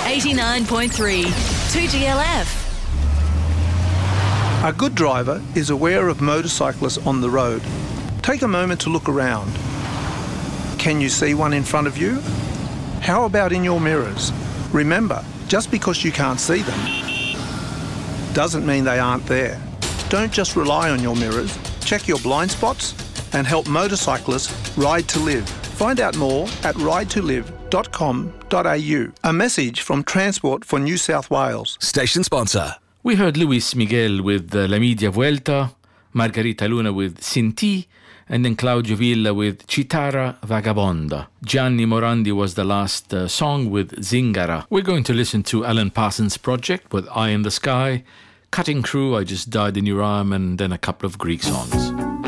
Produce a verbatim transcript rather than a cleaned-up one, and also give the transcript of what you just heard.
eighty-nine point three, two G L F. A good driver is aware of motorcyclists on the road. Take a moment to look around. Can you see one in front of you? How about in your mirrors? Remember, just because you can't see them doesn't mean they aren't there. Don't just rely on your mirrors. Check your blind spots and help motorcyclists ride to live. Find out more at ride to live dot com dot a u. A message from Transport for New South Wales. Station sponsor. We heard Luis Miguel with uh, La Media Vuelta, Margarita Luna with Sin Ti, and then Claudio Villa with Chitara Vagabonda. Gianni Morandi was the last uh, song with Zingara. We're going to listen to Alan Parsons' project with Eye in the Sky, Cutting Crew, I Just Died in Your Arm, and then a couple of Greek songs.